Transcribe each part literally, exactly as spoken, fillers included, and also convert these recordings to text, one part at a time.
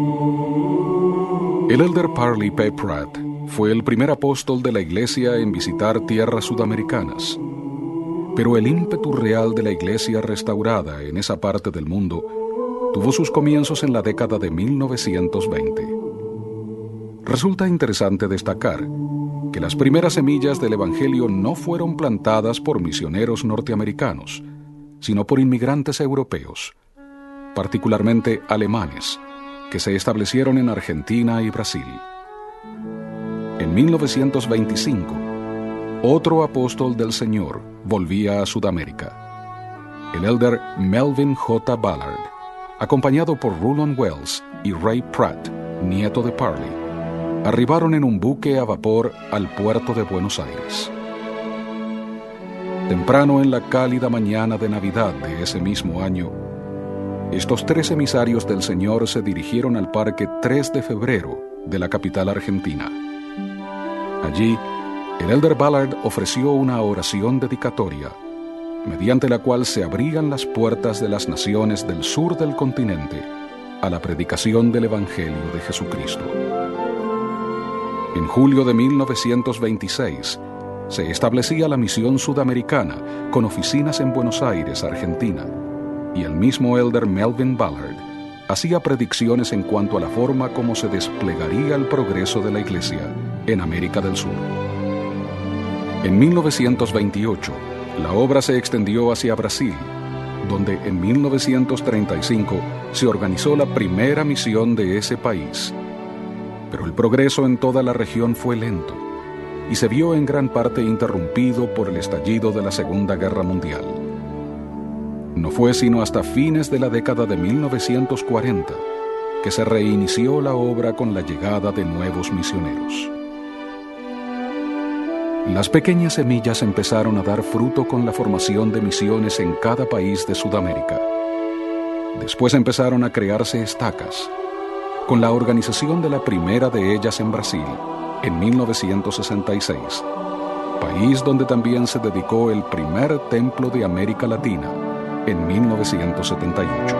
El elder Parley P. Pratt fue el primer apóstol de la Iglesia en visitar tierras sudamericanas. Pero el ímpetu real de la Iglesia restaurada en esa parte del mundo tuvo sus comienzos en la década de mil novecientos veinte. Resulta interesante destacar que las primeras semillas del Evangelio no fueron plantadas por misioneros norteamericanos, sino por inmigrantes europeos, particularmente alemanes, que se establecieron en Argentina y Brasil. En mil novecientos veinticinco, otro apóstol del Señor volvía a Sudamérica, el elder Melvin J. Ballard, acompañado por Rulon Wells y Ray Pratt, nieto de Parley. Arribaron en un buque a vapor al puerto de Buenos Aires. Temprano en la cálida mañana de Navidad de ese mismo año, estos tres emisarios del Señor se dirigieron al Parque tres de febrero de la capital argentina. Allí, el elder Ballard ofreció una oración dedicatoria, mediante la cual se abrían las puertas de las naciones del sur del continente a la predicación del Evangelio de Jesucristo. En julio de mil novecientos veintiséis, se establecía la misión sudamericana con oficinas en Buenos Aires, Argentina, y el mismo elder Melvin Ballard hacía predicciones en cuanto a la forma como se desplegaría el progreso de la Iglesia en América del Sur. En mil novecientos veintiocho, la obra se extendió hacia Brasil, donde en mil novecientos treinta y cinco se organizó la primera misión de ese país. Pero el progreso en toda la región fue lento y se vio en gran parte interrumpido por el estallido de la Segunda Guerra Mundial. No fue sino hasta fines de la década de mil novecientos cuarenta que se reinició la obra con la llegada de nuevos misioneros. Las pequeñas semillas empezaron a dar fruto con la formación de misiones en cada país de Sudamérica. Después empezaron a crearse estacas, con la organización de la primera de ellas en Brasil, en mil novecientos sesenta y seis, país donde también se dedicó el primer templo de América Latina, en mil novecientos setenta y ocho.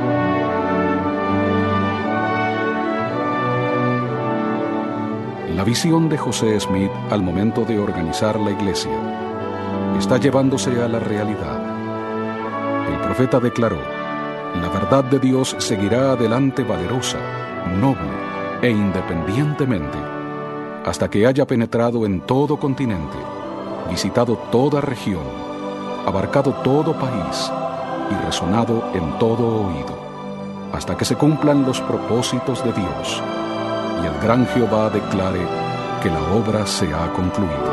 La visión de José Smith al momento de organizar la iglesia está llevándose a la realidad. El profeta declaró: la verdad de Dios seguirá adelante valerosa, noble e independientemente, hasta que haya penetrado en todo continente, visitado toda región, abarcado todo país y resonado en todo oído, hasta que se cumplan los propósitos de Dios y el gran Jehová declare que la obra se ha concluido.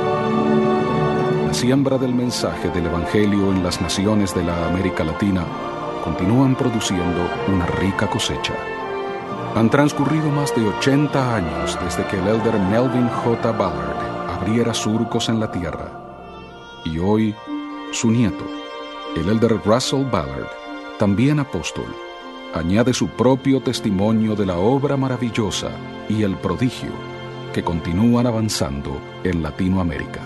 La siembra del mensaje del Evangelio en las naciones de la América Latina continúan produciendo una rica cosecha. Han transcurrido más de ochenta años desde que el elder Melvin J. Ballard abriera surcos en la tierra, y hoy su nieto, el elder Russell Ballard, también apóstol, añade su propio testimonio de la obra maravillosa y el prodigio que continúan avanzando en Latinoamérica.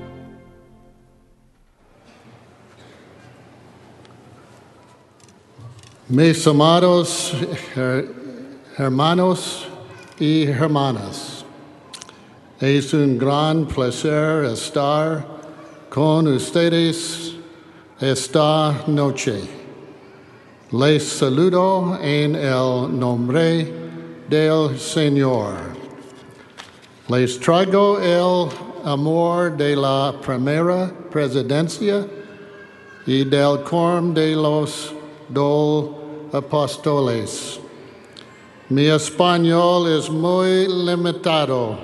Mis amados hermanos y hermanas, es un gran placer estar con ustedes esta noche. Les saludo en el nombre del Señor. Les traigo el amor de la primera presidencia y del quórum de los dos apóstoles. Mi español es muy limitado,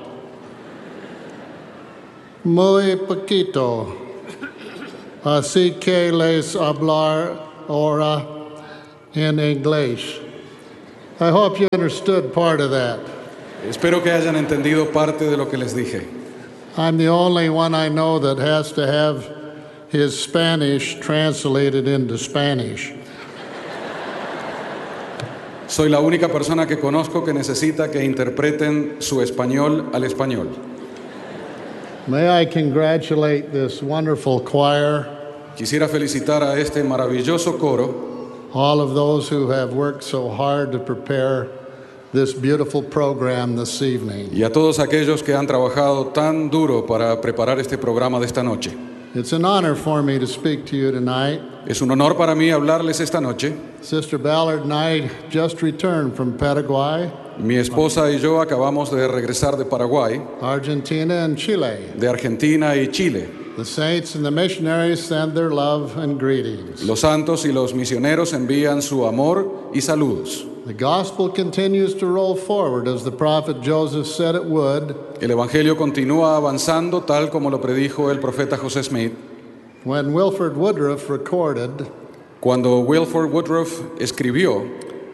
muy poquito, así que les hablar ahora in English. I hope you understood part of that. Espero que hayan entendido parte de lo que les dije. I'm the only one I know that has to have his Spanish translated into Spanish. Soy la única persona que conozco que necesita que interpreten su español al español. May I congratulate this wonderful choir, Quisiera felicitar a este maravilloso coro, all of those who have worked so hard to prepare this beautiful program this evening. y a todos aquellos que han trabajado tan duro para preparar este programa de esta noche. It's an honor for me to speak to you tonight. Es un honor para mí hablarles esta noche. Sister Ballard and I just returned from Paraguay, Mi esposa y yo acabamos de regresar de Paraguay, Argentina, and Chile. de Argentina y Chile. The saints and the missionaries send their love and greetings. Los santos y los misioneros envían su amor y saludos. The gospel continues to roll forward as the prophet Joseph said it would. El evangelio continúa avanzando tal como lo predijo el profeta José Smith. When Wilford Woodruff recorded, Cuando Wilford Woodruff escribió,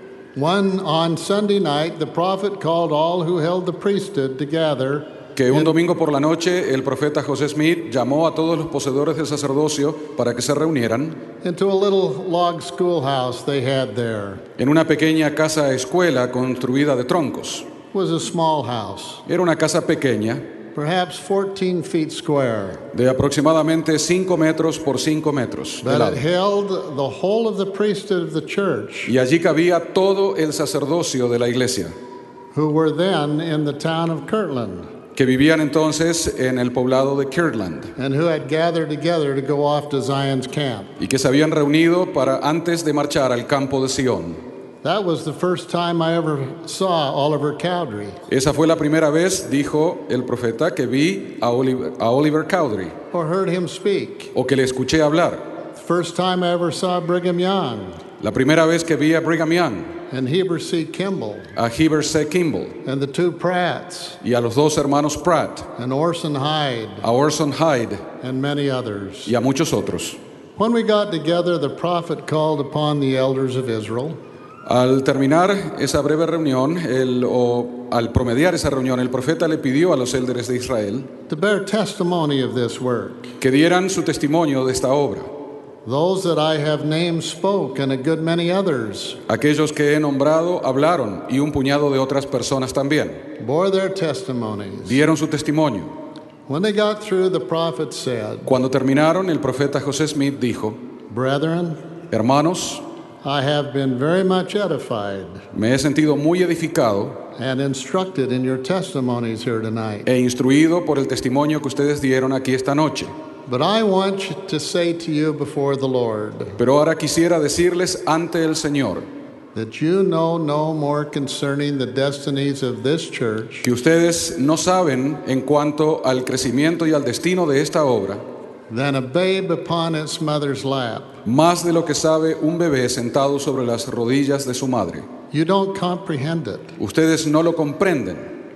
one on Sunday night, the prophet called all who held the priesthood to gather que un domingo por la noche el profeta José Smith llamó a todos los poseedores del sacerdocio para que se reunieran into a little log schoolhouse they had there. en una pequeña casa escuela construida de troncos. It was a small house, Era una casa pequeña perhaps fourteen feet square, de aproximadamente cinco metros por cinco metros de but lado. it held the whole of the priesthood of the church, Y allí cabía todo el sacerdocio de la iglesia, who were then in the town of Kirtland, que vivían entonces en el poblado de Kirtland and who had gathered together to go off to Zion's camp. y que se habían reunido para antes de marchar al campo de Sion. That was the first time I ever saw Oliver Cowdery. Esa fue la primera vez, dijo el profeta, que vi a Oliver, a Oliver Cowdery, Or heard him speak. o que le escuché hablar. The first time I ever saw Brigham Young La primera vez que vi a Brigham Young, and Heber C. Kimball a Heber C. Kimball and the two Pratts y a los dos hermanos Pratt, and Orson Hyde a Orson Hyde and many others. y a muchos otros. When we got together, the prophet called upon the elders of Israel Al terminar esa breve reunión, el, o al promediar esa reunión, el profeta le pidió a los élderes de Israel to bear testimony of this work. que dieran su testimonio de esta obra. Those that I have named spoke, and a good many others Aquellos que he nombrado hablaron y un puñado de otras personas también bore their testimonies. dieron su testimonio. When they got through, the prophet said, Cuando terminaron, el profeta José Smith dijo, Brethren, hermanos, I have been very much edified me he sentido muy edificado and instructed in your testimonies here tonight. e instruido por el testimonio que ustedes dieron aquí esta noche. But I want to say to you before the Lord Pero ahora quisiera decirles ante el Señor that you know no more concerning the destinies of this church que ustedes no saben en cuanto al crecimiento y al destino de esta obra than a babe upon its mother's lap. más de lo que sabe un bebé sentado sobre las rodillas de su madre. You don't comprehend it. Ustedes no lo comprenden.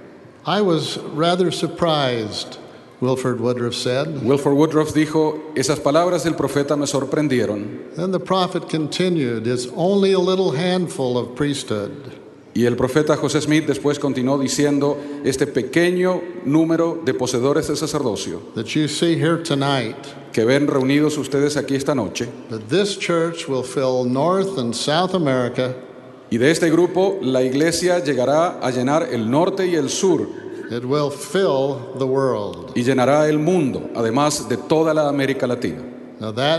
I was rather surprised, Wilford Woodruff said. Wilford Woodruff dijo, esas palabras del profeta me sorprendieron. Then the prophet continued, it's only a little handful of priesthood. Y el profeta José Smith después continuó diciendo, este pequeño número de poseedores del sacerdocio That you see here tonight, que ven reunidos ustedes aquí esta noche, that this church will fill North and South America. y de este grupo la iglesia llegará a llenar el norte y el sur, It will fill the world. y llenará el mundo, además de toda la América Latina. Now that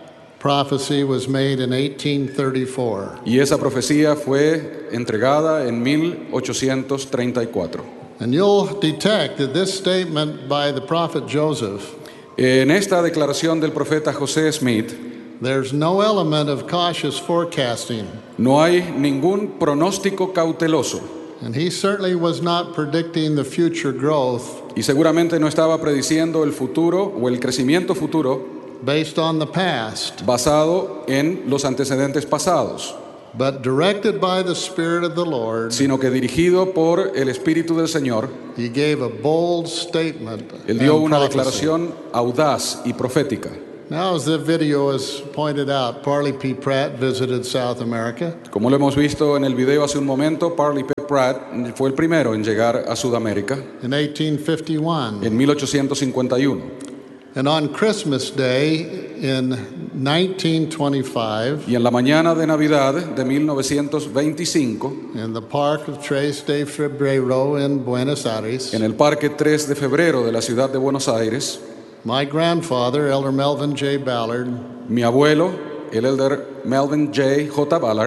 prophecy was made in eighteen thirty-four. Y esa profecía fue entregada en mil ochocientos treinta y cuatro. And you'll detect that this statement by the prophet Joseph, En esta declaración del profeta José Smith, there's no element of cautious forecasting. no hay ningún pronóstico cauteloso, And he certainly was not predicting the future growth y seguramente no estaba prediciendo el futuro o el crecimiento futuro based on the past, basado en los antecedentes pasados, but directed by the Spirit of the Lord, sino que dirigido por el Espíritu del Señor, he gave a bold statement él dio and una prophecy. declaración audaz y profética. Now, as the video has pointed out, Parley P. Pratt visited South America. Como lo hemos visto en el video hace un momento, Parley P. Pratt fue el primero en llegar a Sudamérica In eighteen fifty-one. en mil ochocientos cincuenta y uno. And on Christmas Day in nineteen twenty-five, Y en la mañana de Navidad de mil novecientos veinticinco, in the park of Tres de Febrero in Buenos Aires, en el Parque tres de febrero de la ciudad de Buenos Aires, my grandfather, Elder Melvin J. Ballard, mi abuelo, el elder Melvin J. J. Ballard,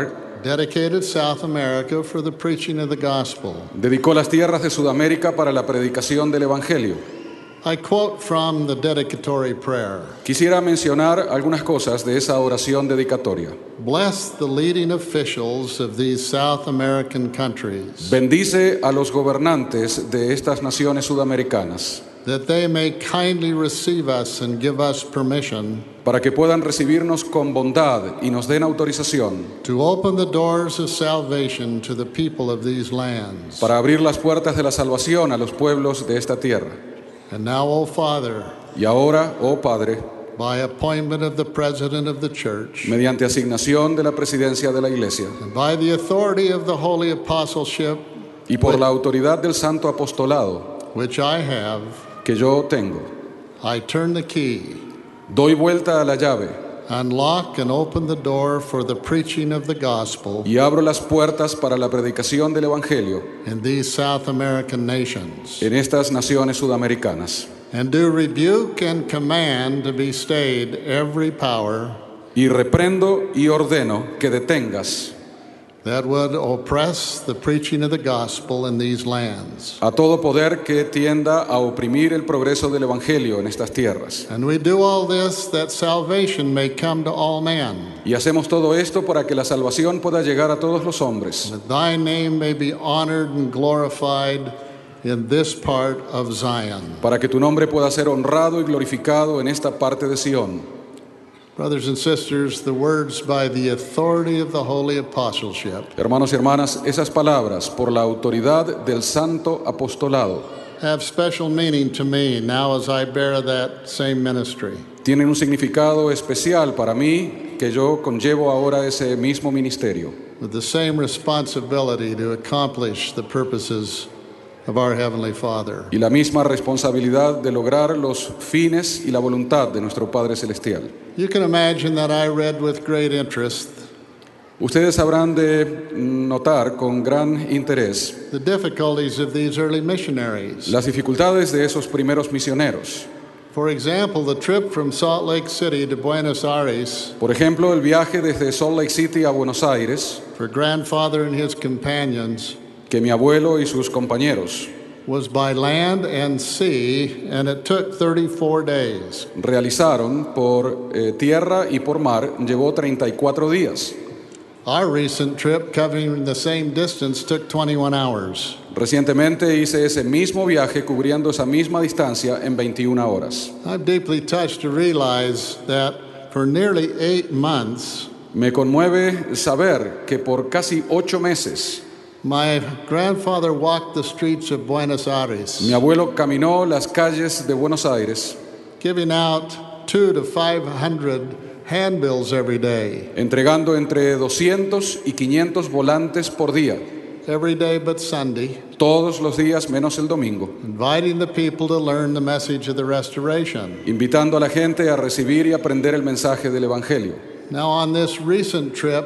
dedicated South America for the preaching of the gospel. Dedicó las tierras de Sudamérica para la predicación del Evangelio. I quote from the dedicatory prayer. Quisiera mencionar algunas cosas de esa oración dedicatoria. Bless the leading officials of these South American countries, Bendice a los gobernantes de estas naciones sudamericanas that they may kindly receive us and give us permission para que puedan recibirnos con bondad y nos den autorización to open the doors of salvation to the people of these lands. para abrir las puertas de la salvación a los pueblos de esta tierra. And now, O Father, Y ahora, oh Padre, by appointment of the President of the Church, mediante asignación de la presidencia de la Iglesia and by the authority of the Holy Apostleship, y por la autoridad del Santo Apostolado which I have, que yo tengo, I turn the key, doy vuelta a la llave unlock and open the door for the preaching of the gospel y abro las puertas para la predicación del Evangelio in these South American nations, en estas naciones sudamericanas. and do rebuke and command to be stayed every power Y reprendo y ordeno que detengas that would oppress the preaching of the gospel in these lands. a todo poder que tienda a oprimir el progreso del Evangelio en estas tierras. And we do all this that salvation may come to all men, Y hacemos todo esto para que la salvación pueda llegar a todos los hombres, that thy name may be honored and glorified in this part of Zion. para que tu nombre pueda ser honrado y glorificado en esta parte de Sión. Brothers and sisters, the words by the authority of the Holy Apostleship Hermanos y hermanas, esas palabras por la autoridad del Santo Apostolado have special meaning to me now as I bear that same ministry. tienen un significado especial para mí que yo conllevo ahora ese mismo ministerio, With the same responsibility to accomplish the purposes of our Heavenly Father. y la misma responsabilidad de lograr los fines y la voluntad de nuestro Padre Celestial. You can imagine that I read with great interest Ustedes habrán de notar con gran interés the difficulties of these early missionaries. las dificultades de esos primeros misioneros. For example, the trip from Salt Lake City to Buenos Aires Por ejemplo, el viaje desde Salt Lake City a Buenos Aires, for grandfather and his companions que mi abuelo y sus compañeros was by land and sea, and it took thirty-four days. realizaron por eh, tierra y por mar, llevó treinta y cuatro días. Our recent trip covering the same distance took twenty-one hours. Recientemente hice ese mismo viaje cubriendo esa misma distancia en veintiuna horas. I'm deeply touched to realize that for nearly eight months, Me conmueve saber que por casi ocho meses my grandfather walked the streets of Buenos Aires, mi abuelo caminó las calles de Buenos Aires, giving out two to five hundred handbills every day, entregando entre doscientos y quinientos volantes por día, every day but Sunday, todos los días menos el domingo, inviting the people to learn the message of the restoration. invitando a la gente a recibir y aprender el mensaje del Evangelio. Now, on this recent trip,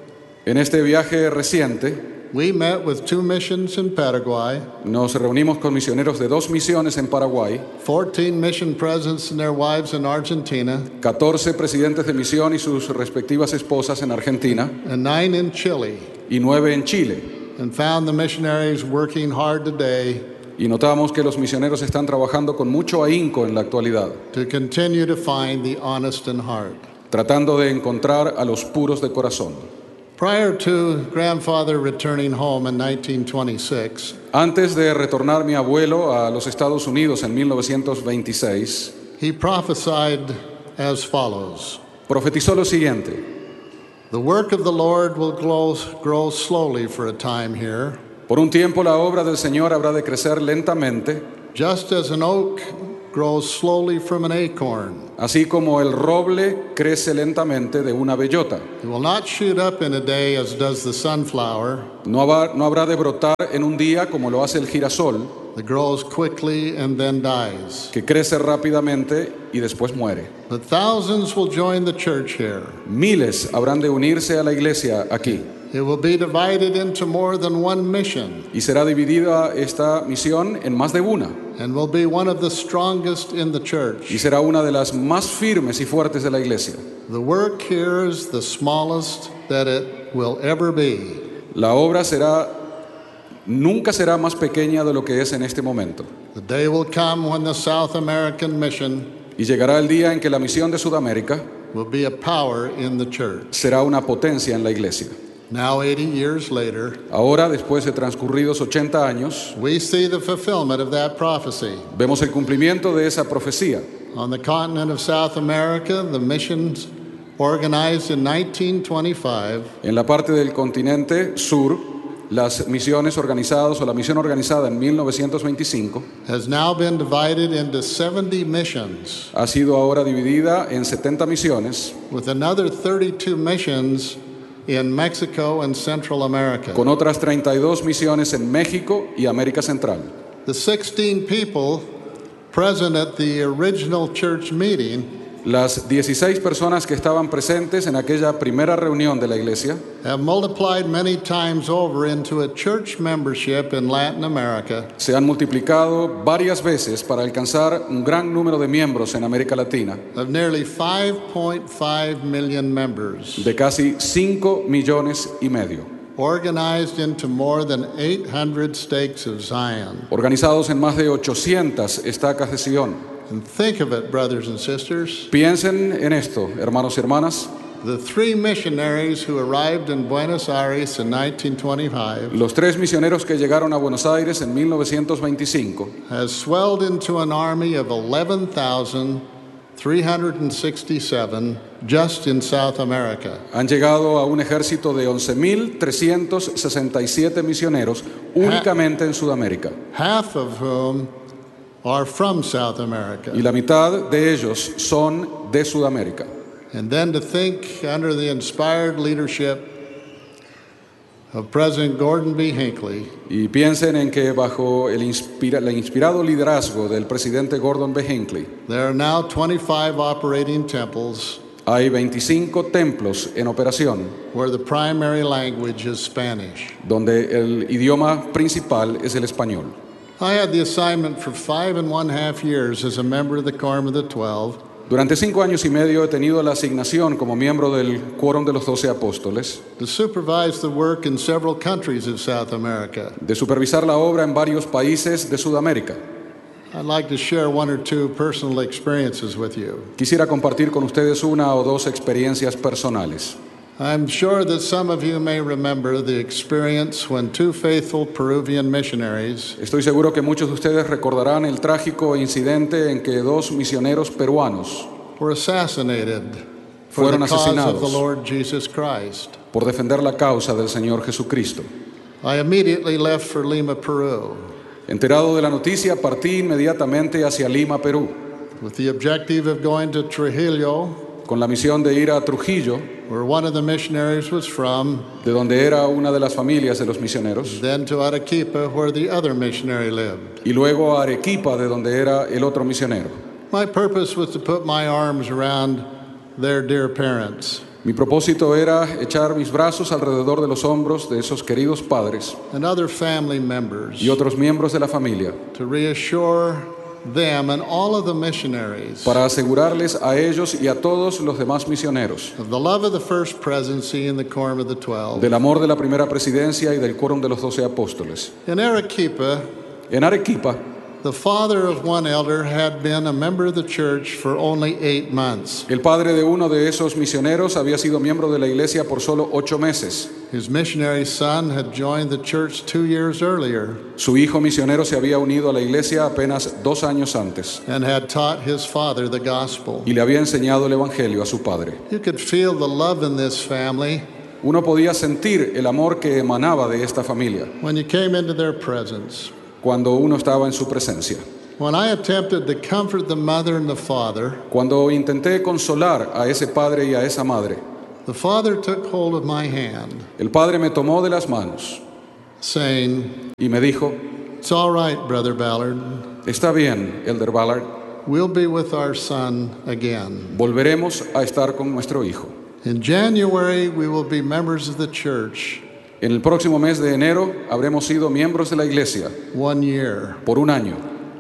En este viaje reciente, we met with two missions in Paraguay, nos reunimos con misioneros de dos misiones en Paraguay, fourteen mission presidents and their wives in Argentina, catorce presidentes de misión y sus respectivas esposas en Argentina and nine in Chile, y nueve en Chile. and found the missionaries working hard today Y notamos que los misioneros están trabajando con mucho ahínco en la actualidad, to continue to find the honest in heart. tratando de encontrar a los puros de corazón. Prior to grandfather returning home in nineteen twenty-six, Antes de retornar mi abuelo a los Estados Unidos en mil novecientos veintiséis, he prophesied as follows: profetizó lo siguiente: the work of the Lord will grow, grow slowly for a time here, por un tiempo la obra del Señor habrá de crecer lentamente, just as an oak grows slowly from an acorn. así como el roble crece lentamente de una bellota. It will not shoot up in a day as does the sunflower, No habrá, no habrá de brotar en un día como lo hace el girasol, that grows quickly and then dies. que crece rápidamente y después muere. But thousands will join the church here. Miles habrán de unirse a la iglesia aquí, It will be divided into more than one mission, y será dividida esta misión en más de una, and will be one of the strongest in the church. y será una de las más firmes y fuertes de la iglesia. The work here is the smallest that it will ever be. La obra será, nunca será más pequeña de lo que es en este momento. The day will come when the South American mission Y llegará el día en que la misión de Sudamérica will be a power in the church. será una potencia en la iglesia. Now, eighty years later, Ahora, después de transcurridos ochenta años, we see the fulfillment of that prophecy. vemos el cumplimiento de esa profecía. On the continent of South America, the missions organized in nineteen twenty-five En la parte del continente sur, las misiones organizadas o la misión organizada en mil novecientos veinticinco has now been divided into seventy missions, ha sido ahora dividida en setenta misiones, with another thirty-two missions in Mexico and Central America. con otras treinta y dos misiones en México y América Central. The sixteen people present at the original church meeting Las dieciséis personas que estaban presentes en aquella primera reunión de la iglesia have multiplied many times over into a church membership in Latin America se han multiplicado varias veces para alcanzar un gran número de miembros en América Latina, of nearly five point five million members, de casi cinco millones y medio, organized into more than eight hundred stakes of Zion. organizados en más de ochocientas estacas de Sion. And think of it, brothers and sisters. Piensen en esto, hermanos y hermanas. The three missionaries who arrived in Buenos Aires in nineteen twenty-five Los tres misioneros que llegaron a Buenos Aires en mil novecientos veinticinco has swelled into an army of eleven thousand three hundred sixty-seven just in South America. han llegado a un ejército de once mil trescientos sesenta y siete misioneros únicamente en Sudamérica. Half of whom are from South America. Y la mitad de ellos son de Sudamérica. And then to think, under the inspired leadership of President Gordon B. Hinckley, Y piensen en que bajo el, inspira, el inspirado liderazgo del presidente Gordon B. Hinckley there are now twenty-five operating temples hay veinticinco templos en operación where the primary language is Spanish. donde el idioma principal es el español. I had the assignment for five and one half years as a member of the Quorum of the Twelve Durante cinco años y medio he tenido la asignación como miembro del Quórum de los Doce Apóstoles to supervise the work in several countries of South America. de supervisar la obra en varios países de Sudamérica. I'd like to share one or two personal experiences with you. Quisiera compartir con ustedes una o dos experiencias personales. I'm sure that some of you may remember the experience when two faithful Peruvian missionaries Estoy seguro que muchos de ustedes recordarán el trágico incidente en que dos misioneros peruanos were assassinated for fueron the cause of the asesinados Lord Jesus Christ. por defender la causa del Señor Jesucristo. I immediately left for Lima, Peru, Enterado de la noticia, partí inmediatamente hacia Lima, Perú, with the objective of going to Trujillo, con la misión de ir a Trujillo, where one of the missionaries was from, de donde era una de las familias de los misioneros, then to Arequipa, where the other missionary lived. y luego a Arequipa, de donde era el otro misionero. My purpose was to put my arms around their dear parents Mi propósito era echar mis brazos alrededor de los hombros de esos queridos padres and other family members y otros miembros de la familia to reassure them and all of the missionaries para asegurarles a ellos y a todos los demás misioneros of the love of the first presidency and the Quorum of the Twelve. del amor de la primera presidencia y del Quórum de los Doce Apóstoles. In Arequipa, En Arequipa, the father of one elder had been a member of the church for only eight months. el padre de uno de esos misioneros había sido miembro de la iglesia por solo ocho meses. His missionary son had joined the church two years earlier Su hijo misionero se había unido a la iglesia apenas dos años antes and had taught his father the gospel. y le había enseñado el evangelio a su padre. You could feel the love in this family Uno podía sentir el amor que emanaba de esta familia when you came into their presence. cuando uno estaba en su presencia. When I attempted to comfort the mother and the father, Cuando intenté consolar a ese padre y a esa madre, the father took hold of my hand, el padre me tomó de las manos saying, y me dijo: "It's all right, Brother Ballard. está bien, Elder Ballard, We'll be with our son again. volveremos a estar con nuestro hijo. In January, we will be members of the church En el próximo mes de enero habremos sido miembros de la iglesia one year. por un año.